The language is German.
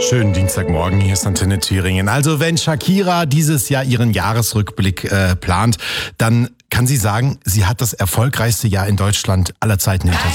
Schönen Dienstagmorgen, hier ist Antenne Thüringen. Also wenn Shakira dieses Jahr ihren Jahresrückblick plant, dann kann sie sagen, sie hat das erfolgreichste Jahr in Deutschland aller Zeiten hinter sich.